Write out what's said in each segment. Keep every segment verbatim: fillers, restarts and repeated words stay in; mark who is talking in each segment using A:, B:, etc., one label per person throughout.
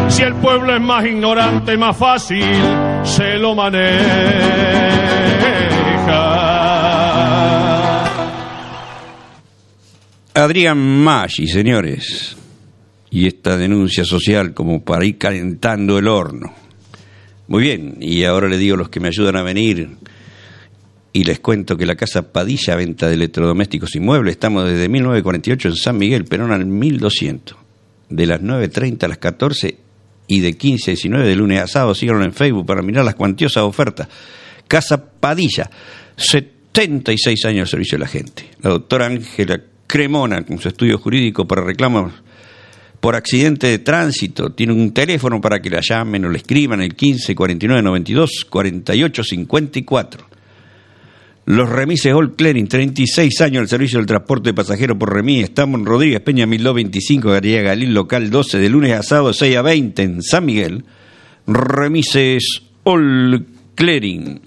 A: Si el pueblo es más ignorante, más fácil se lo maneja.
B: Adrián Maggi, señores, y esta denuncia social como para ir calentando el horno. Muy bien, y ahora les digo a los que me ayudan a venir y les cuento que la Casa Padilla, venta de electrodomésticos y muebles, estamos desde mil novecientos cuarenta y ocho en San Miguel, Perón al mil doscientos, de las nueve treinta a las catorce y de quince a diecinueve de lunes a sábado. Síganlo en Facebook para mirar las cuantiosas ofertas. Casa Padilla, setenta y seis años de servicio a la gente. La doctora Ángela Cremona, con su estudio jurídico para reclamos por accidente de tránsito, tiene un teléfono para que la llamen o le escriban, el quince cuarenta y nueve noventa y dos cuarenta y ocho cincuenta y cuatro. Los remises All Clearing, treinta y seis años del servicio del transporte de pasajeros por remis. Estamos en Rodríguez Peña mil doscientos veinticinco, Galería Galín, local doce, de lunes a sábado seis a veinte en San Miguel. Remises All Clearing.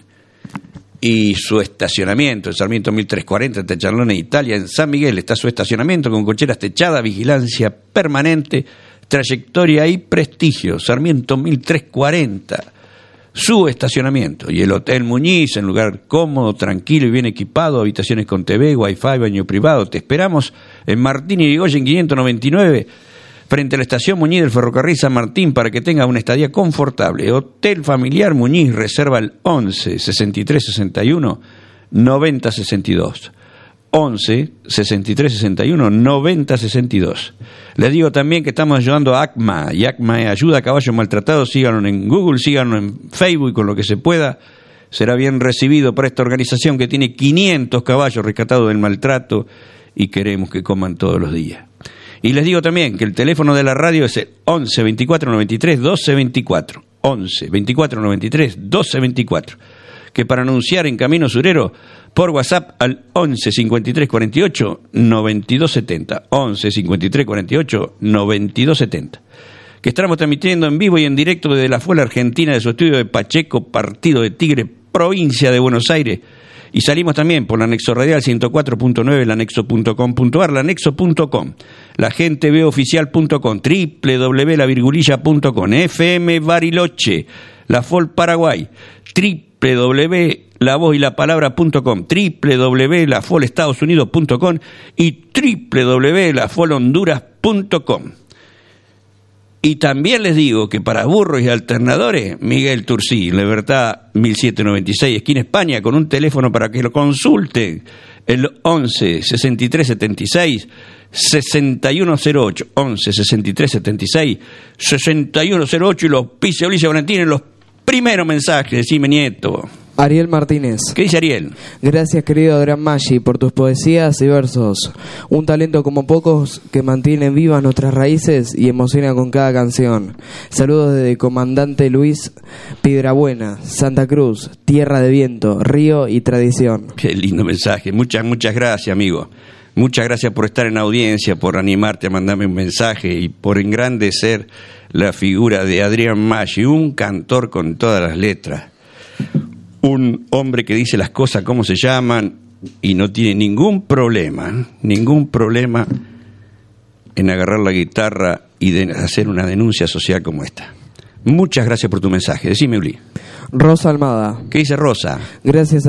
B: Y su estacionamiento, en Sarmiento mil trescientos cuarenta, Techarlone, Italia, en San Miguel, está su estacionamiento con cocheras techadas, vigilancia permanente, trayectoria y prestigio. Sarmiento mil trescientos cuarenta, su estacionamiento. Y el Hotel Muñiz, en lugar cómodo, tranquilo y bien equipado, habitaciones con T V, Wi-Fi, baño privado. Te esperamos en Martín Irigoyen quinientos noventa y nueve, frente a la estación Muñiz del ferrocarril San Martín, para que tenga una estadía confortable. Hotel Familiar Muñiz, reserva el once sesenta y tres sesenta y uno noventa sesenta y dos. once sesenta y tres sesenta y uno noventa sesenta y dos. Les digo también que estamos ayudando a ACMA, y ACMA es Ayuda a Caballos Maltratados. Síganlo en Google, síganlo en Facebook, con lo que se pueda. Será bien recibido para esta organización que tiene quinientos caballos rescatados del maltrato y queremos que coman todos los días. Y les digo también que el teléfono de la radio es el once veinticuatro noventa y tres doce veinticuatro. once veinticuatro noventa y tres doce veinticuatro. Que para anunciar en Camino Surero por WhatsApp al once cincuenta y tres cuarenta y ocho noventa y dos setenta. once cincuenta y tres cuarenta y ocho noventa y dos setenta. Que estamos transmitiendo en vivo y en directo desde la Fuela Argentina de su estudio de Pacheco, partido de Tigre, provincia de Buenos Aires. Y salimos también por la Anexo Radial ciento cuatro punto nueve, lanexo punto com punto ar, lanexo punto com, la gente ve oficial punto com, doble u doble u doble u punto la virgulilla punto com, F M Bariloche, la F O L Paraguay, doble u doble u doble u punto la voz y la palabra punto com, doble u doble u doble u punto la F O L Estados Unidos punto com y doble u doble u doble u punto la F O L Honduras punto com. Y también les digo que para burros y alternadores, Miguel Turcí, Libertad mil setecientos noventa y seis, esquina España, con un teléfono para que lo consulten, el once sesenta y tres setenta y seis sesenta y uno cero ocho, once sesenta y tres setenta y seis sesenta y uno cero ocho, y los pise Ulises Valentín en los primeros mensajes. Decime, nieto.
C: Ariel Martínez.
B: ¿Qué dice Ariel?
C: Gracias, querido Adrián Maggi, por tus poesías y versos. Un talento como pocos que mantiene vivas nuestras raíces y emociona con cada canción. Saludos desde Comandante Luis, Piedrabuena, Santa Cruz, Tierra de Viento, Río y Tradición.
B: Qué lindo mensaje. Muchas, muchas gracias, amigo. Muchas gracias por estar en audiencia, por animarte a mandarme un mensaje y por engrandecer la figura de Adrián Maggi, un cantor con todas las letras. Un hombre que dice las cosas como se llaman y no tiene ningún problema, ningún problema en agarrar la guitarra y de hacer una denuncia social como esta. Muchas gracias por tu mensaje. Decime, Uli.
C: Rosa Almada.
B: ¿Qué dice Rosa?
C: Gracias a